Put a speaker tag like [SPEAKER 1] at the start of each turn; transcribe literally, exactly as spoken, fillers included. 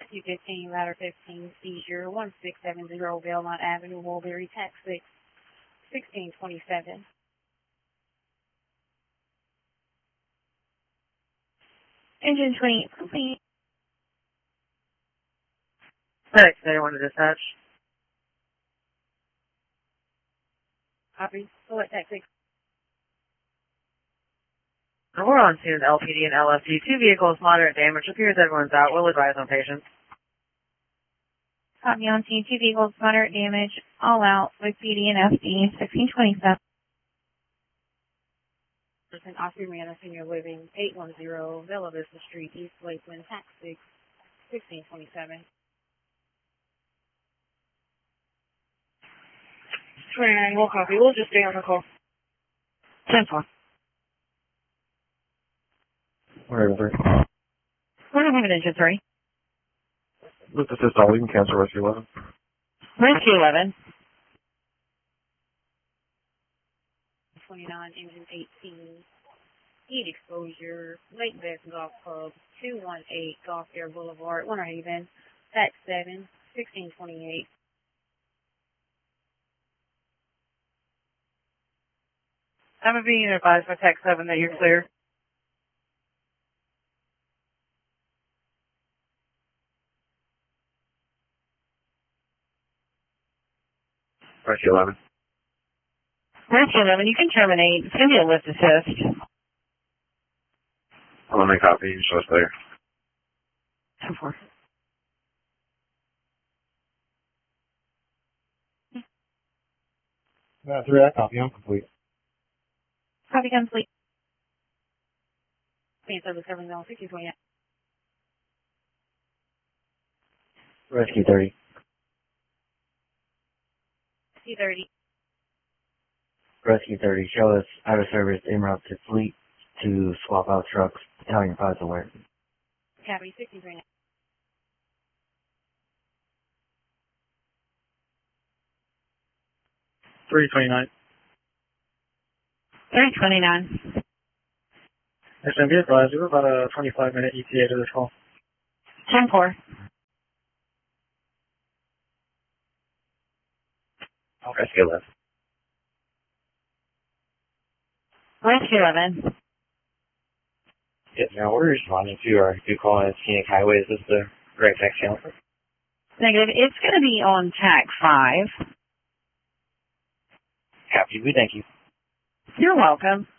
[SPEAKER 1] Rescue fifteen, ladder fifteen, seizure one six seven zero Belmont Avenue, Mulberry, tax six, sixteen twenty-seven.
[SPEAKER 2] Engine twenty-eight, complete.
[SPEAKER 3] Thanks, anyone to dispatch?
[SPEAKER 1] Copy. Select tax six.
[SPEAKER 3] We're on scene with L P D and L F T. Two vehicles, moderate damage. Appears everyone's out. We'll advise on patients.
[SPEAKER 2] Copy on scene, two vehicles, moderate damage, all out, with P D and F D, sixteen twenty-seven.
[SPEAKER 1] Person Oscar Manor, Senior Living, eight one zero, Bella Vista Street, East Lakeland, tax six, sixteen twenty-seven.
[SPEAKER 3] twenty-nine, we'll copy. We'll just stay on the call.
[SPEAKER 2] ten four.
[SPEAKER 4] Alright, over.
[SPEAKER 2] We're not having engine three.
[SPEAKER 4] With the system, we can cancel Rescue eleven.
[SPEAKER 2] Rescue eleven.
[SPEAKER 1] twenty-nine, engine eighteen, heat exposure, Lake Best Golf Club, two one eight Golf Air Boulevard, Winter Haven, tax seven, sixteen twenty-eight.
[SPEAKER 3] I'm being advised by tax seven that you're clear.
[SPEAKER 4] Rescue eleven.
[SPEAKER 2] Rescue eleven, you can terminate. It's going to be a lift assist.
[SPEAKER 4] I'm gonna make copy. Show us there.
[SPEAKER 2] ten four.
[SPEAKER 4] Uh, three, I copy. I'm complete.
[SPEAKER 2] Copy complete.
[SPEAKER 1] Main service covering zone, sixteen twenty-eight.
[SPEAKER 4] Rescue thirty.
[SPEAKER 1] C thirty.
[SPEAKER 4] Rescue thirty. Show us out of service en route to fleet to swap out trucks. Italian pilots aware.
[SPEAKER 1] Copy, sixteen twenty-nine.
[SPEAKER 3] three twenty-nine.
[SPEAKER 2] three twenty-nine.
[SPEAKER 3] S M B advised, we were about a twenty-five minute E T A to this call.
[SPEAKER 2] ten four.
[SPEAKER 4] Rescue eleven.
[SPEAKER 2] Rescue eleven.
[SPEAKER 4] Yeah, now we're responding to our new call at Scenic Highway. Is this the correct tax channel?
[SPEAKER 2] Negative. It's going to be on tack five.
[SPEAKER 4] Copy. We thank you.
[SPEAKER 2] You're welcome.